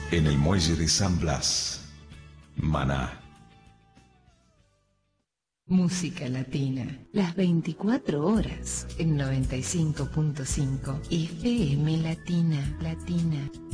En el muelle de San Blas, Maná. Música latina, las 24 horas en 95.5 FM Latina.